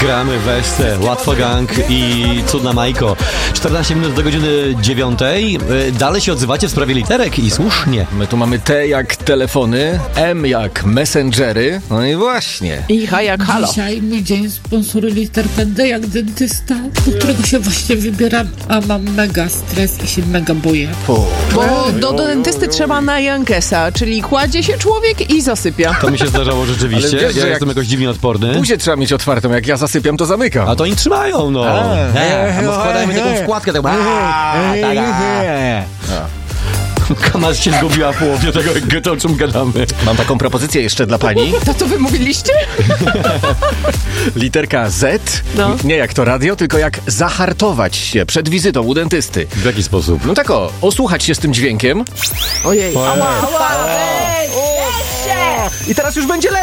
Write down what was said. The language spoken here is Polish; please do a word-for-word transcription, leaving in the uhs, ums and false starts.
Gramy Westę, Łatwo Gang i Cudna Majko. czternaście minut do godziny dziewiątej. Dalej się odzywacie w sprawie literek i słusznie. My tu mamy T jak telefony, M jak messengery, no i właśnie. I H jak halo. Dzisiaj mój dzień sponsoruje literkę D jak dentysta, do którego się właśnie wybieram, a mam mega stres i się mega boję. Bo do, do dentysty trzeba na Jankesa, czyli kładzie się człowiek i zasypia. To mi się zdarzało rzeczywiście. Ale wiesz, ja że jestem jak- jakoś dziwnie odporny. Buzię trzeba mieć otwartą, jak ja zasypiam, to zamykam. A to oni trzymają, no. A, E, Albo wkładajmy taką wkładkę, tak. a, tak, a. Kama się zgubiła w połowie tego, o czym gadamy. Mam taką propozycję jeszcze dla pani. To co wy mówiliście? Literka Z, No. nie jak to radio, tylko jak zahartować się przed wizytą u dentysty. W jaki sposób? No tak o, osłuchać się z tym dźwiękiem Ojej. i teraz już będzie lepiej.